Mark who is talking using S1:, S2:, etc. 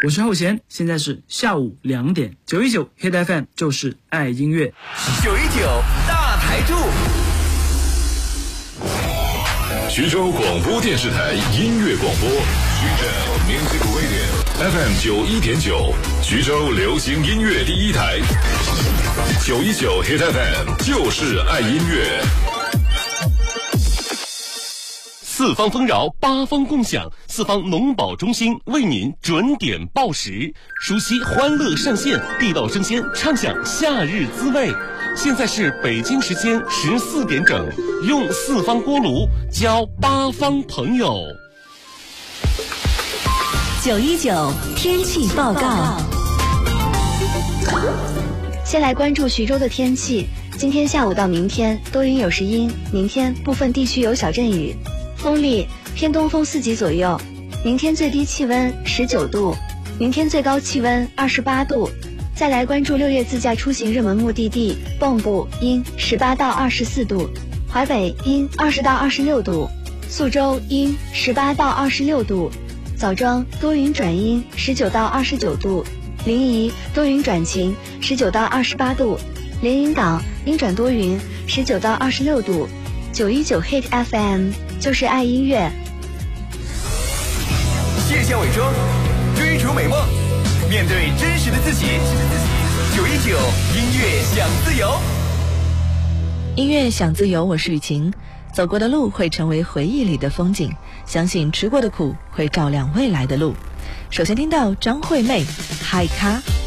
S1: 我是浩贤，现在是下午2点，919 Hit FM 就是爱音乐
S2: ，919大台柱。
S3: 徐州广播电视台音乐广播，徐州 Music Radio FM 91.9，徐州流行音乐第一台，919 Hit FM 就是爱音乐。
S4: 四方丰饶，八方共享，四方农保中心为您准点报时，熟悉欢乐上线，地道生鲜，畅享夏日滋味。现在是北京时间14点整，用四方锅炉交八方朋友。
S5: 919天气报告。先来关注徐州的天气，今天下午到明天多云有时阴，明天部分地区有小阵雨，风力偏东风4级左右。明天最低气温19度，明天最高气温28度。再来关注6月自驾出行热门目的地，蚌埠阴18到24度，淮北阴20到26度，宿州阴18到26度，枣庄多云转阴19到29度，临沂多云转晴19到28度，连云港阴转多云19到26度。919 Hit FM 就是爱音乐。
S2: 卸下伪装，追逐美梦，面对真实的自己。919音乐享自由，
S6: 音乐享自由，我是雨晴。走过的路会成为回忆里的风景，相信吃过的苦会照亮未来的路。首先听到张惠妹嗨咖。